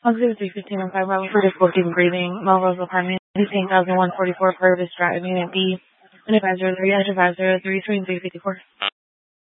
Exhibit 315 on 5 Bravo for difficulty in breathing. Melrose Apartment, 18,144 Purvis Drive, Unit B, and 503, 503, 354.